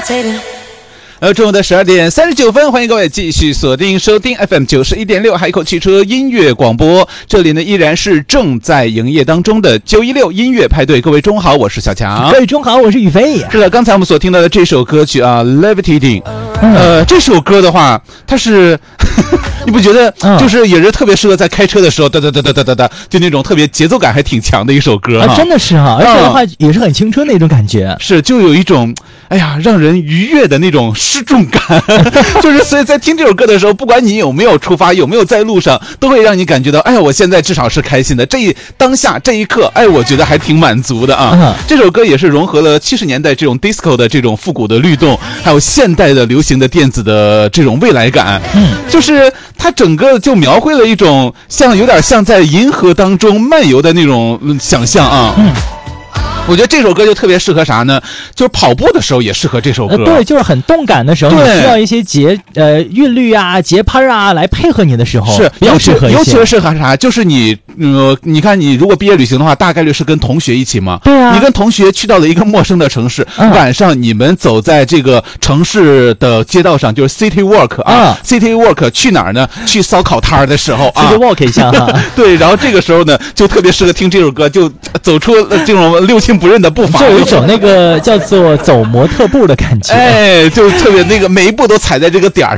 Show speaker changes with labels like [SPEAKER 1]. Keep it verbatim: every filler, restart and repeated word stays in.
[SPEAKER 1] 呃，中午的十二点三十九分，欢迎各位继续锁定收听 F M 九十一点六海口汽车音乐广播。这里呢依然是正在营业当中的九一六音乐派对。各位中午好，我是小强。
[SPEAKER 2] 各位中午好，我是宇飞。
[SPEAKER 1] 是的，刚才我们所听到的这首歌曲啊 ，Levitating， 呃，这首歌的话，它是。你不觉得就是也是特别适合在开车的时候哒哒哒哒哒哒哒，就那种特别节奏感还挺强的一首歌
[SPEAKER 2] 啊，真的是哈，而且的话也是很青春的一种感觉，
[SPEAKER 1] 是就有一种哎呀让人愉悦的那种失重感，就是所以在听这首歌的时候，不管你有没有出发，有没有在路上，都会让你感觉到，哎呀，我现在至少是开心的，这一当下这一刻，哎，我觉得还挺满足的啊。这首歌也是融合了七十年代这种 disco 的这种复古的律动，还有现代的流行的电子的这种未来感，嗯，就是它整个就描绘了一种像有点像在银河当中漫游的那种想象啊。嗯，我觉得这首歌就特别适合啥呢？就是跑步的时候也适合这首歌。
[SPEAKER 2] 呃、对，就是很动感的时候，你需要一些节呃韵律啊、节拍啊来配合你的时候，
[SPEAKER 1] 是
[SPEAKER 2] 比较适合一些。
[SPEAKER 1] 尤其是适合啥？就是你呃，你看你如果毕业旅行的话，大概率是跟同学一起嘛。
[SPEAKER 2] 对啊。
[SPEAKER 1] 你跟同学去到了一个陌生的城市，嗯、晚上你们走在这个城市的街道上，就是 city walk 啊、嗯、，city walk 去哪儿呢？去烧烤摊的时候啊
[SPEAKER 2] ，city walk 一下哈。
[SPEAKER 1] 对，然后这个时候呢，就特别适合听这首歌，就走出这种六亲不认的步伐，
[SPEAKER 2] 就有一种那个叫做走模特步的感觉，
[SPEAKER 1] 哎，就特别那个每一步都踩在这个点儿上。